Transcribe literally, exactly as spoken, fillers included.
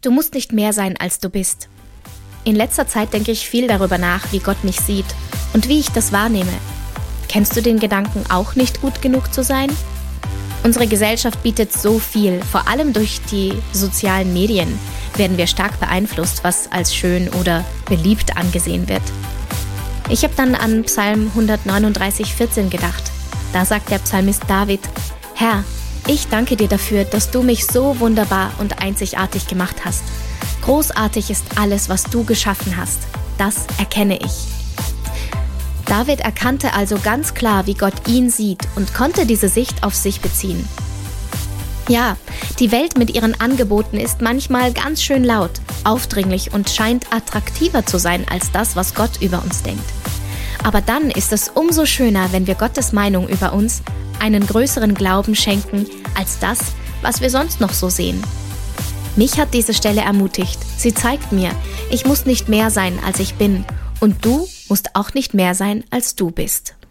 Du musst nicht mehr sein, als du bist. In letzter Zeit denke ich viel darüber nach, wie Gott mich sieht und wie ich das wahrnehme. Kennst du den Gedanken, auch nicht gut genug zu sein? Unsere Gesellschaft bietet so viel, vor allem durch die sozialen Medien werden wir stark beeinflusst, was als schön oder beliebt angesehen wird. Ich habe dann an Psalm hundertneununddreißig, vierzehn gedacht. Da sagt der Psalmist David: Herr, ich danke dir dafür, dass du mich so wunderbar und einzigartig gemacht hast. Großartig ist alles, was du geschaffen hast. Das erkenne ich. David erkannte also ganz klar, wie Gott ihn sieht und konnte diese Sicht auf sich beziehen. Ja, die Welt mit ihren Angeboten ist manchmal ganz schön laut, aufdringlich und scheint attraktiver zu sein als das, was Gott über uns denkt. Aber dann ist es umso schöner, wenn wir Gottes Meinung über uns einen größeren Glauben schenken als das, was wir sonst noch so sehen. Mich hat diese Stelle ermutigt. Sie zeigt mir, ich muss nicht mehr sein, als ich bin. Und du musst auch nicht mehr sein, als du bist.